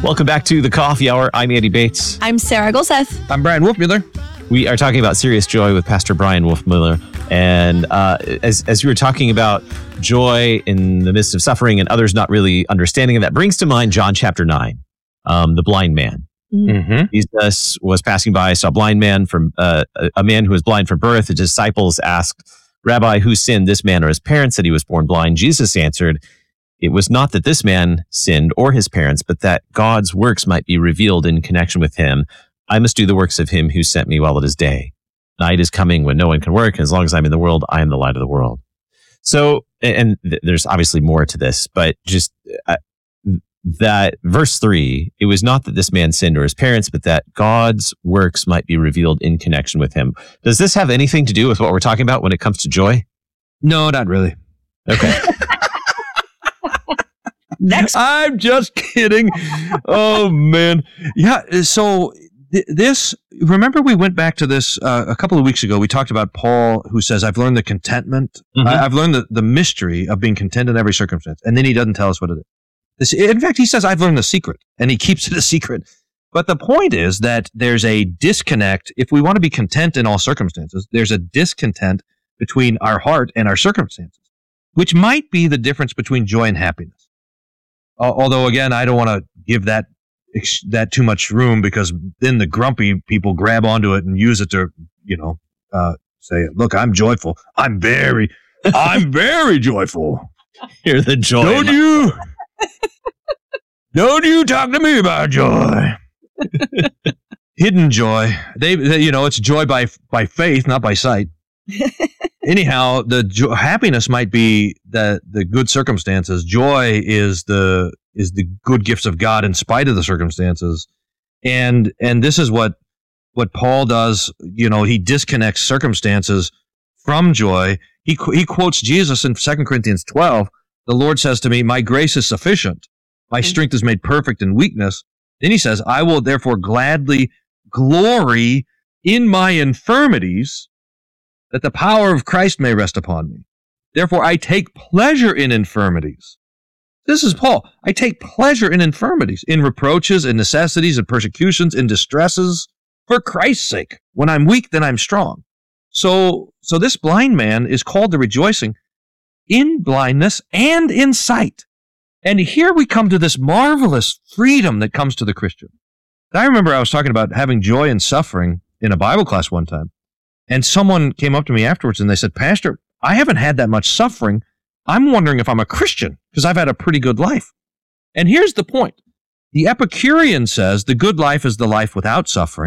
Welcome back to the Coffee Hour. I'm Andy Bates. I'm Sarah Golseth. I'm Brian Wolfmuller. We are talking about serious joy with Pastor Brian Wolfmuller. And as we were talking about joy in the midst of suffering and others not really understanding it, that brings to mind John chapter 9, the blind man. Mm-hmm. Jesus was passing by, saw a blind man from a man who was blind from birth. The disciples asked, "Rabbi, who sinned, this man or his parents, that he was born blind?" Jesus answered, "It was not that this man sinned or his parents, but that God's works might be revealed in connection with him. I must do the works of him who sent me while it is day. Night is coming when no one can work, and as long as I'm in the world, I am the light of the world." So, and there's obviously more to this, but just that verse 3, it was not that this man sinned or his parents, but that God's works might be revealed in connection with him. Does this have anything to do with what we're talking about when it comes to joy? No, not really. Okay. Next. I'm just kidding. Oh, man. Yeah, so this, remember we went back to this a couple of weeks ago. We talked about Paul, who says, I've learned the contentment. Mm-hmm. I've learned the mystery of being content in every circumstance. And then he doesn't tell us what it is. In fact, he says, I've learned the secret, and he keeps it a secret. But the point is that there's a disconnect. If we want to be content in all circumstances, there's a discontent between our heart and our circumstances, which might be the difference between joy and happiness. Although, again, I don't want to give that too much room, because then the grumpy people grab onto it and use it to, say, look, I'm joyful. I'm very joyful. You're the joy. Don't you talk to me about joy. Hidden joy. They it's joy by faith, not by sight. Anyhow, happiness might be the good circumstances. Joy is the good gifts of God in spite of the circumstances. And this is what Paul does. He disconnects circumstances from joy. He quotes Jesus in 2 Corinthians 12. The Lord says to me, "My grace is sufficient. My strength is made perfect in weakness." Then he says, "I will therefore gladly glory in my infirmities, that the power of Christ may rest upon me. Therefore I take pleasure in infirmities." This is Paul. I take pleasure in infirmities, in reproaches, in necessities, in persecutions, in distresses, for Christ's sake. When I'm weak, then I'm strong. So this blind man is called to rejoicing in blindness and in sight. And here we come to this marvelous freedom that comes to the Christian. I remember I was talking about having joy in suffering in a Bible class one time, and someone came up to me afterwards and they said, "Pastor, I haven't had that much suffering. I'm wondering if I'm a Christian, because I've had a pretty good life." And here's the point. The Epicurean says the good life is the life without suffering.